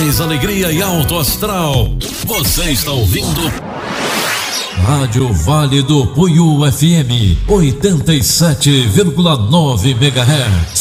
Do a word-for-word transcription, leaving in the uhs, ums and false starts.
mais alegria e alto astral. Você está ouvindo Rádio Vale do Puiú F M oitenta e sete vírgula nove megahertz.